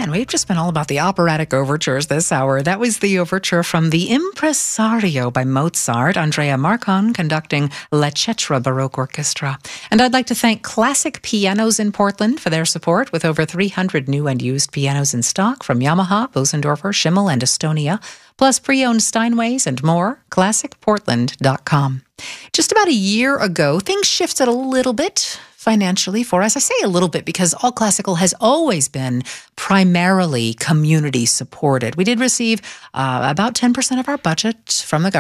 Man, we've just been all about the operatic overtures this hour. That was the overture from The Impresario by Mozart, Andrea Marcon conducting La Cetra Baroque Orchestra. And I'd like to thank Classic Pianos in Portland for their support, with over 300 new and used pianos in stock from Yamaha, Bosendorfer, Schimmel, and Estonia, plus pre-owned Steinways and more. ClassicPortland.com. Just about a year ago, things shifted a little bit financially for us. I say a little bit because All Classical has always been primarily community supported. We did receive about 10% of our budget from the government.